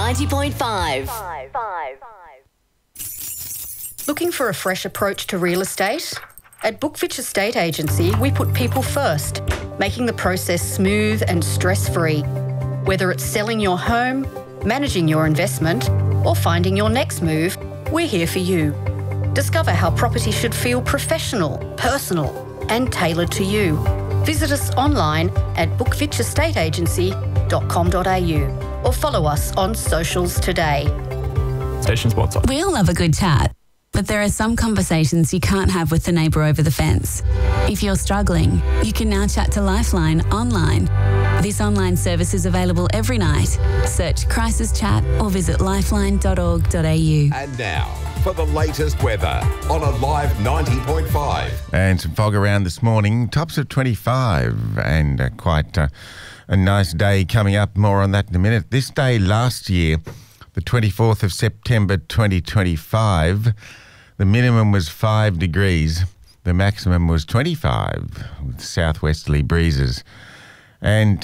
90.5. Looking for a fresh approach to real estate? At Bookfitch Estate Agency, we put people first, making the process smooth and stress-free. Whether it's selling your home, managing your investment, or finding your next move, we're here for you. Discover how property should feel professional, personal, and tailored to you. Visit us online at bookfitchestateagency.com.au or follow us on socials today. Station sponsor. We all love a good chat, but there are some conversations you can't have with the neighbour over the fence. If you're struggling, you can now chat to Lifeline online. This online service is available every night. Search Crisis Chat or visit lifeline.org.au. And now, for the latest weather on Alive 90.5. And some fog around this morning, tops of 25 and quite a nice day coming up. More on that in a minute. This day last year, the 24th of September 2025, the minimum was 5 degrees. The maximum was 25 with southwesterly breezes. And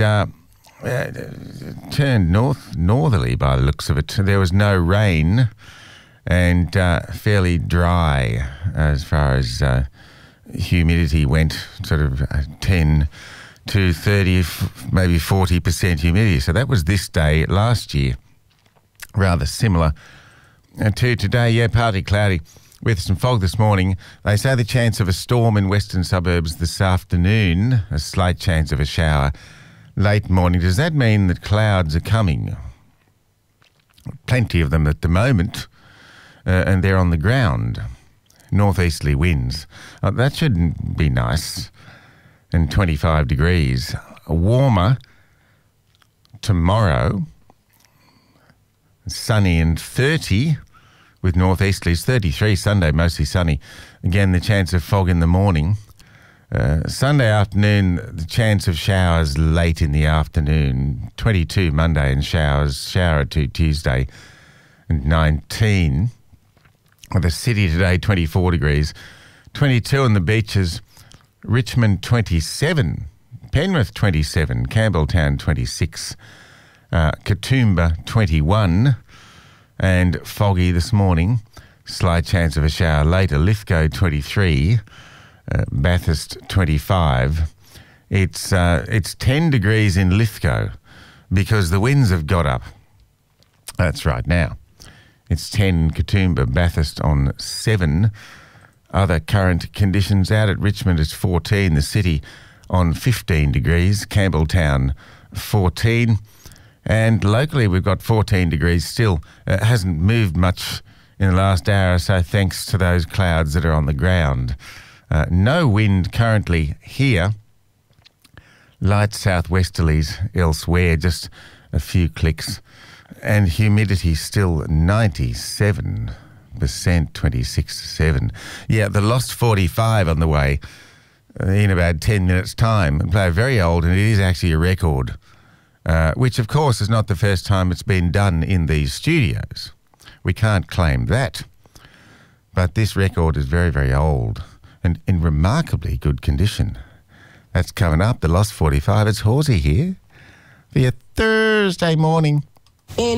turned northerly by the looks of it. There was no rain and fairly dry as far as humidity went, sort of 10 to 30, maybe 40% humidity. So that was this day last year, rather similar to today. Yeah, partly cloudy with some fog this morning. They say the chance of a storm in western suburbs this afternoon, a slight chance of a shower late morning. Does that mean that clouds are coming? Plenty of them at the moment, and they're on the ground. Northeasterly winds. That should be nice. And 25 degrees. Warmer tomorrow. Sunny and 30 with northeasterlies. 33 Sunday, mostly sunny. Again, the chance of fog in the morning. Sunday afternoon, the chance of showers late in the afternoon. 22 Monday and shower 2 Tuesday. And 19. The city today, 24 degrees. 22 on the beaches. Richmond, 27. Penrith, 27. Campbelltown, 26. Katoomba, 21. And foggy this morning. Slight chance of a shower later. Lithgow, 23. Bathurst, 25. It's 10 degrees in Lithgow because the winds have got up. That's right now. It's 10 Katoomba, Bathurst on 7. Other current conditions out at Richmond is 14. The city on 15 degrees. Campbelltown, 14. And locally we've got 14 degrees still. It hasn't moved much in the last hour or so thanks to those clouds that are on the ground. No wind currently here. Light southwesterlies elsewhere, just a few clicks. And humidity still 97%, 26 to 7. Yeah, the Lost 45 on the way in about 10 minutes' time. Play very old, and it is actually a record, which, of course, is not the first time it's been done in these studios. We can't claim that. But this record is very, very old and in remarkably good condition. That's coming up, the Lost 45. It's Horsey here for your Thursday morning.